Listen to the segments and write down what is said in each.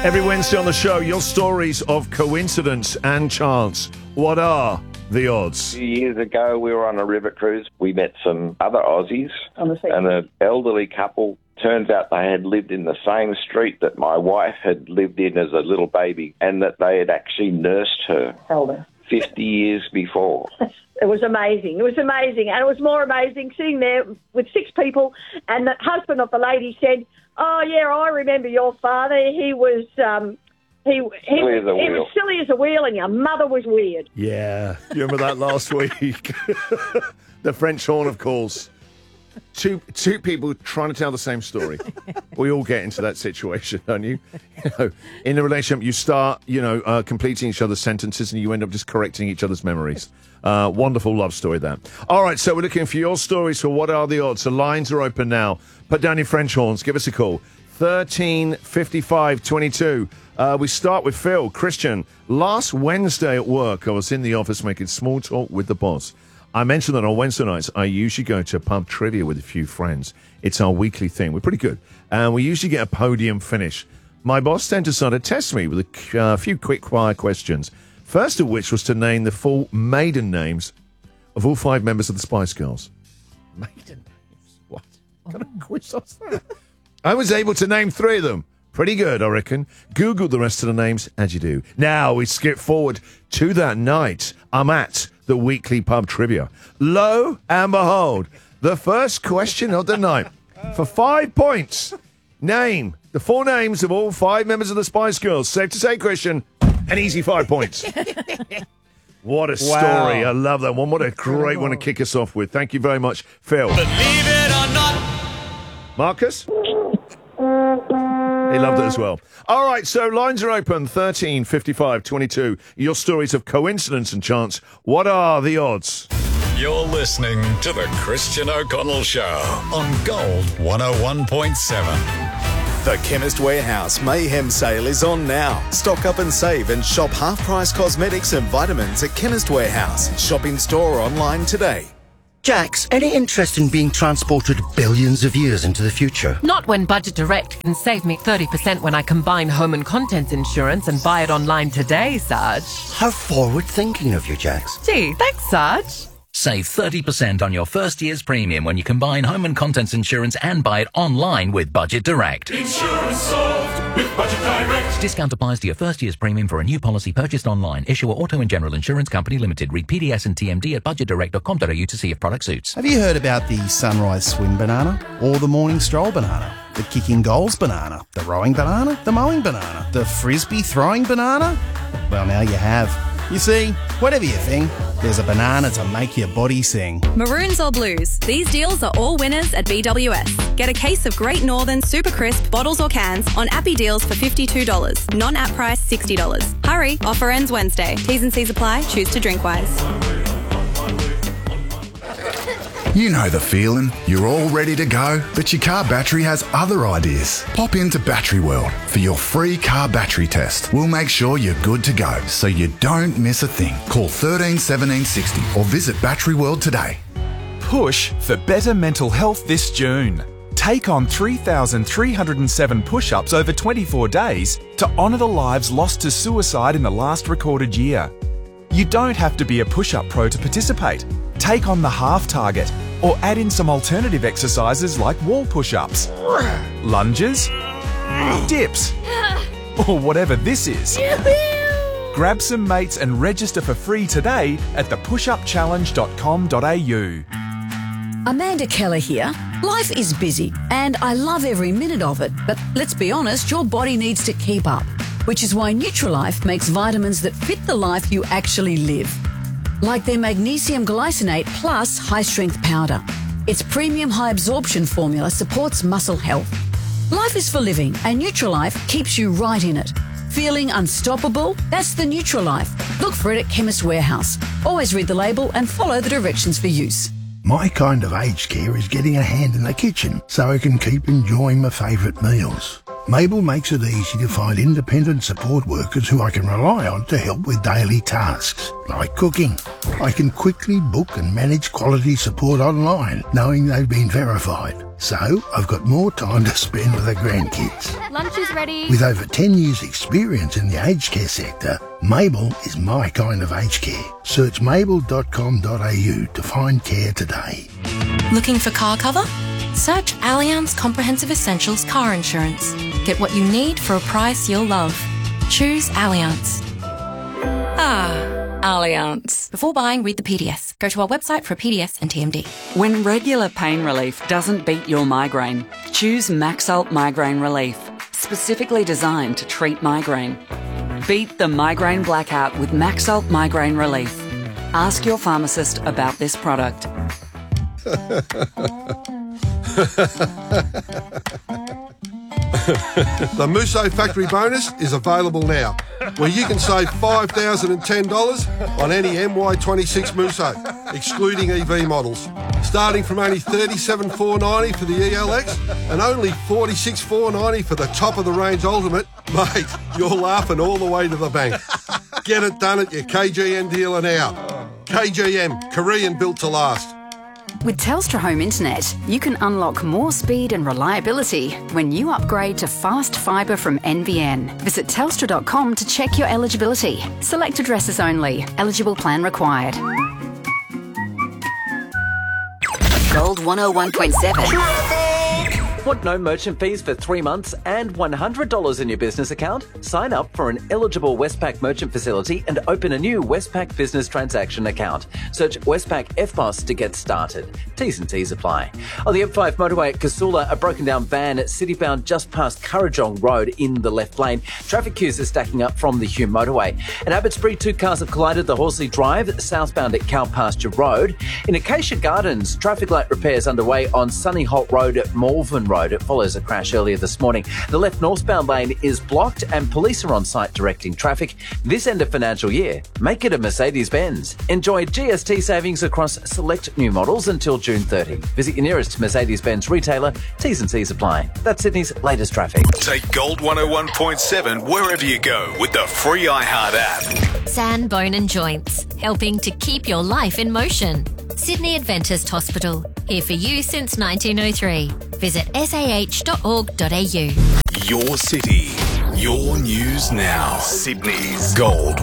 Every Wednesday on the show, your stories of coincidence and chance. What are the odds? A few years ago, we were on a river cruise. We met some other Aussies and an elderly couple. Turns out they had lived in the same street that my wife had lived in as a little baby, and that they had actually nursed her. Held her. 50 years before. It was amazing. It was amazing. And it was more amazing sitting there with 6 people, and the husband of the lady said, "Oh, yeah, I remember your father. He was he was silly as a wheel, and your mother was weird." Yeah. You remember that last week? The French horn, of course. Two people trying to tell the same story. We all get into that situation, don't you? In a relationship, you start, completing each other's sentences, and you end up just correcting each other's memories. Wonderful love story, that. All right, so we're looking for your stories for What Are the Odds. The lines are open now. Put down your French horns. Give us a call. 13 55 22. We start with Phil. Christian, last Wednesday at work, I was in the office making small talk with the boss. I mentioned that on Wednesday nights, I usually go to pub trivia with a few friends. It's our weekly thing. We're pretty good. And we usually get a podium finish. My boss then decided to test me with a few quick fire questions. First of which was to name the full maiden names of all 5 members of the Spice Girls. Maiden names? What kind of quiz was that? I was able to name 3 of them. Pretty good, I reckon. Google the rest of the names as you do. Now we skip forward to that night. I'm at the weekly pub trivia. Lo and behold, the first question of the night. For 5 points, name the full names of all 5 members of the Spice Girls. Safe to say, Christian, an easy 5 points. What a story. Wow. I love that one. What a great one to kick us off with. Thank you very much, Phil. Believe it or not. Marcus? He loved it as well. All right, so lines are open. 13 55 22. Your stories of coincidence and chance. What are the odds? You're listening to The Christian O'Connell Show on Gold 101.7. The Chemist Warehouse Mayhem Sale is on now. Stock up and save and shop half-price cosmetics and vitamins at Chemist Warehouse. Shop in store or online today. Jax, any interest in being transported billions of years into the future? Not when Budget Direct can save me 30% when I combine home and contents insurance and buy it online today, Sarge. How forward-thinking of you, Jax. Gee, thanks, Sarge. Save 30% on your first year's premium when you combine home and contents insurance and buy it online with Budget Direct. Insurance solved with Budget Direct. Discount applies to your first year's premium for a new policy purchased online. Issuer Auto and General Insurance Company Limited. Read PDS and TMD at budgetdirect.com.au to see if product suits. Have you heard about the sunrise swim banana or the morning stroll banana? The kicking goals banana, the rowing banana, the mowing banana, the frisbee throwing banana? Well, now you have. You see, whatever you think, there's a banana to make your body sing. Maroons or blues, these deals are all winners at BWS. Get a case of Great Northern Super Crisp bottles or cans on Appy deals for $52. Non-app price $60. Hurry, offer ends Wednesday. T's and C's apply. Choose to drink wise. You know the feeling. You're all ready to go, but your car battery has other ideas. Pop into Battery World for your free car battery test. We'll make sure you're good to go, so you don't miss a thing. Call 13 17 60 or visit Battery World today. Push for better mental health this June. Take on 3,307 push-ups over 24 days to honour the lives lost to suicide in the last recorded year. You don't have to be a push-up pro to participate. Take on the half target or add in some alternative exercises like wall push-ups, lunges, dips, or whatever this is. Grab some mates and register for free today at thepushupchallenge.com.au. Amanda Keller here. Life is busy and I love every minute of it, but let's be honest, your body needs to keep up, which is why Nutrilife makes vitamins that fit the life you actually live. Like their magnesium glycinate plus high-strength powder. Its premium high-absorption formula supports muscle health. Life is for living, and Nutrilife keeps you right in it. Feeling unstoppable? That's the Nutrilife. Look for it at Chemist Warehouse. Always read the label and follow the directions for use. My kind of aged care is getting a hand in the kitchen so I can keep enjoying my favourite meals. Mabel makes it easy to find independent support workers who I can rely on to help with daily tasks, like cooking. I can quickly book and manage quality support online, knowing they've been verified. So, I've got more time to spend with the grandkids. Lunch is ready. With over 10 years' experience in the aged care sector, Mabel is my kind of aged care. Search mabel.com.au to find care today. Looking for car cover? Search Allianz Comprehensive Essentials Car Insurance. Get what you need for a price you'll love. Choose Allianz. Allianz. Before buying, read the PDS. Go to our website for a PDS and TMD. When regular pain relief doesn't beat your migraine, choose Maxalt Migraine Relief, specifically designed to treat migraine. Beat the migraine blackout with Maxalt Migraine Relief. Ask your pharmacist about this product. The Musso Factory Bonus is available now, where you can save $5,010 on any MY26 Musso, excluding EV models, starting from only $37,490 for the ELX and only $46,490 for the top-of-the-range Ultimate. Mate, you're laughing all the way to the bank. Get it done at your KGM dealer now. KGM, Korean built to last. With Telstra Home Internet, you can unlock more speed and reliability when you upgrade to fast fibre from NBN. Visit telstra.com to check your eligibility. Select addresses only. Eligible plan required. Gold 101.7. Want no merchant fees for 3 months and $100 in your business account? Sign up for an eligible Westpac merchant facility and open a new Westpac business transaction account. Search Westpac FBOS to get started. T's and T's apply. On the M5 motorway at Casula, a broken down van citybound just past Currajong Road in the left lane. Traffic queues are stacking up from the Hume motorway. At Abbotsbury, 2 cars have collided the Horsley Drive, southbound at Cowpasture Road. In Acacia Gardens, traffic light repairs underway on Sunny Holt Road at Malvern Road. It follows a crash earlier this morning. The left northbound lane is blocked and police are on site directing traffic. This end of financial year, make it a Mercedes-Benz. Enjoy GST savings across select new models until June 30. Visit your nearest Mercedes-Benz retailer. T's and C's apply. That's Sydney's latest traffic. Take Gold 101.7 wherever you go with the free iHeart app. San Bone and Joints, helping to keep your life in motion. Sydney Adventist Hospital, here for you since 1903. Visit sah.org.au. Your city, your news now. Sydney's Gold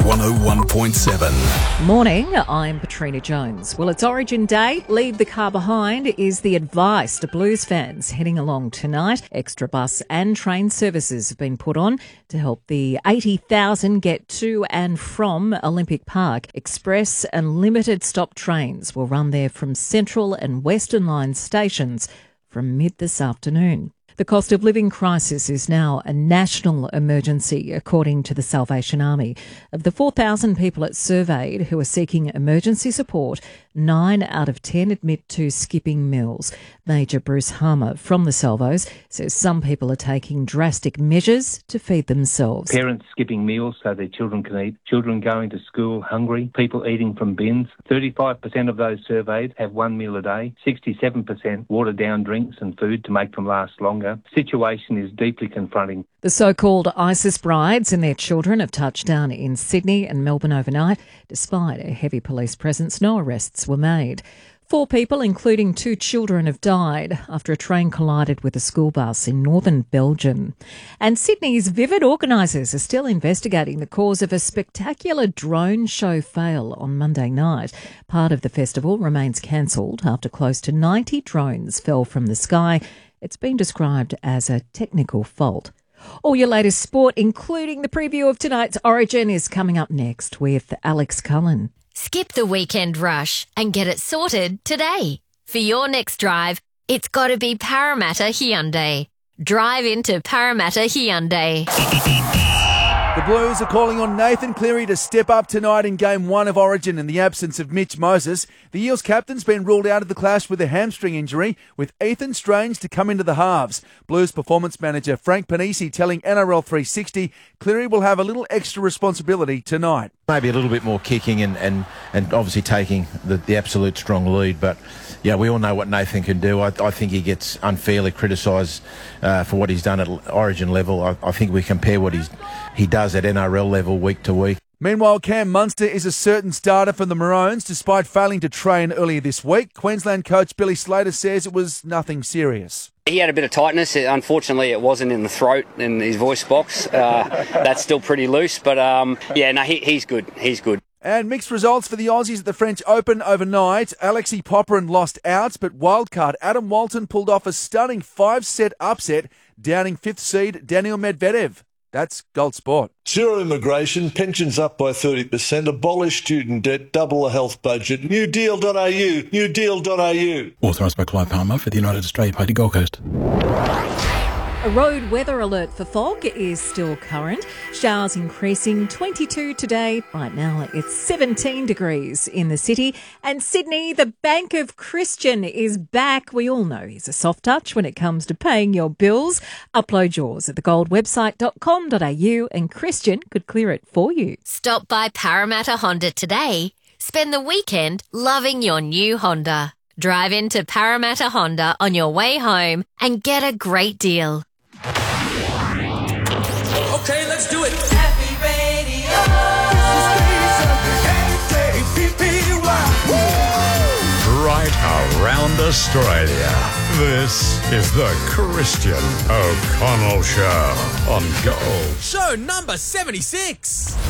101.7. Morning, I'm Patrina Jones. Well, it's Origin Day. Leave the car behind is the advice to blues fans heading along tonight. Extra bus and train services have been put on to help the 80,000 get to and from Olympic Park. Express and limited stop trains will run there from Central and Western Line stations from mid this afternoon. The cost of living crisis is now a national emergency, according to the Salvation Army. Of the 4,000 people it surveyed who are seeking emergency support, 9 out of 10 admit to skipping meals. Major Bruce Harmer from the Salvos says some people are taking drastic measures to feed themselves. Parents skipping meals so their children can eat, children going to school hungry, people eating from bins. 35% of those surveyed have 1 meal a day, 67% watered down drinks and food to make them last longer. Situation is deeply confronting. The so-called ISIS brides and their children have touched down in Sydney and Melbourne overnight. Despite a heavy police presence, no arrests were made. 4 people, including 2 children, have died after a train collided with a school bus in northern Belgium. And Sydney's Vivid organisers are still investigating the cause of a spectacular drone show fail on Monday night. Part of the festival remains cancelled after close to 90 drones fell from the sky. It's been described as a technical fault. All your latest sport, including the preview of tonight's Origin, is coming up next with Alex Cullen. Skip the weekend rush and get it sorted today. For your next drive, it's got to be Parramatta Hyundai. Drive into Parramatta Hyundai. The Blues are calling on Nathan Cleary to step up tonight in Game 1 of Origin in the absence of Mitch Moses. The Eels captain's been ruled out of the clash with a hamstring injury, with Ethan Strange to come into the halves. Blues performance manager Frank Panisi telling NRL 360 Cleary will have a little extra responsibility tonight. Maybe a little bit more kicking and obviously taking the absolute strong lead, but Yeah, we all know what Nathan can do. I think he gets unfairly criticised for what he's done at Origin level. I think we compare what he does at NRL level week to week. Meanwhile, Cam Munster is a certain starter for the Maroons despite failing to train earlier this week. Queensland coach Billy Slater says it was nothing serious. He had a bit of tightness. Unfortunately, it wasn't in the throat, in his voice box. That's still pretty loose, but he's good. He's good. And mixed results for the Aussies at the French Open overnight. Alexei Popyrin lost out, but wildcard Adam Walton pulled off a stunning 5-set upset, downing 5th seed Daniil Medvedev. That's Gold Sport. Zero immigration, pensions up by 30%, abolish student debt, double the health budget, newdeal.au, newdeal.au. Authorised by Clive Palmer for the United Australia Party Gold Coast. A road weather alert for fog is still current. Showers increasing, 22 today. Right now it's 17 degrees in the city. And Sydney, the Bank of Christian is back. We all know he's a soft touch when it comes to paying your bills. Upload yours at thegoldwebsite.com.au and Christian could clear it for you. Stop by Parramatta Honda today. Spend the weekend loving your new Honda. Drive into Parramatta Honda on your way home and get a great deal. Okay, let's do it. Happy Radio. Right around Australia. This is the Christian O'Connell Show on Gold. Show number 76.